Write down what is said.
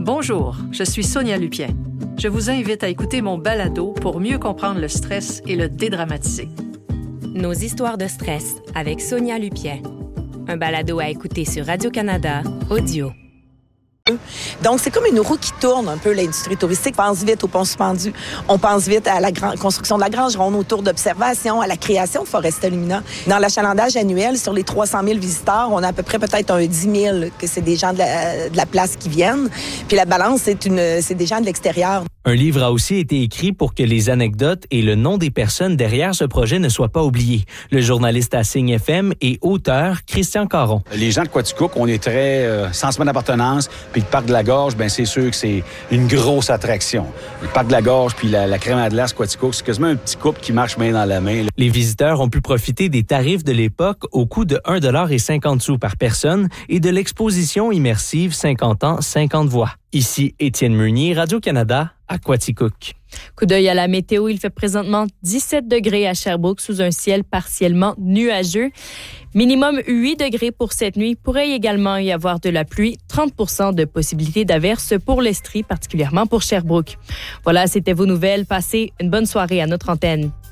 Bonjour, je suis Sonia Lupien. Je vous invite à écouter mon balado pour mieux comprendre le stress et le dédramatiser. Nos histoires de stress avec Sonia Lupien. Un balado à écouter sur Radio-Canada Audio. Donc, c'est comme une roue qui tourne un peu, l'industrie touristique. On pense vite au pont suspendu. On pense vite à la construction de la Grange Ronde, autour d'observation, à la création de Foresta Lumina. Dans l'achalandage annuel, sur les 300 000 visiteurs, on a à peu près peut-être un 10 000 que c'est des gens de la place qui viennent. Puis la balance, c'est des gens de l'extérieur. Un livre a aussi été écrit pour que les anecdotes et le nom des personnes derrière ce projet ne soient pas oubliés. Le journaliste à Signe FM et auteur Christian Caron. Les gens de Quaticook, on est très sentiment d'appartenance. Puis le parc de la Gorge, ben c'est sûr que c'est une grosse attraction. Le parc de la Gorge puis la crème à glace Quaticook, c'est quasiment un petit couple qui marche main dans la main. Là. Les visiteurs ont pu profiter des tarifs de l'époque au coût de 1,50 $ par personne et de l'exposition immersive 50 ans, 50 voix. Ici Étienne Meunier, Radio-Canada, à Quaticook. Coup d'œil à la météo, il fait présentement 17 degrés à Sherbrooke sous un ciel partiellement nuageux. Minimum 8 degrés pour cette nuit. Il pourrait également y avoir de la pluie. 30% de possibilité d'averse pour l'Estrie, particulièrement pour Sherbrooke. Voilà, c'était vos nouvelles. Passez une bonne soirée à notre antenne.